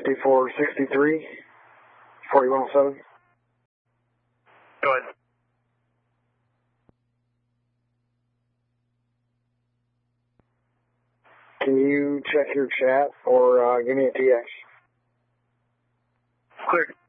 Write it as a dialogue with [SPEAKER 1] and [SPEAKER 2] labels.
[SPEAKER 1] 5463, 4107.
[SPEAKER 2] Go ahead.
[SPEAKER 1] Can you check your chat or give me a TX?
[SPEAKER 2] Clear.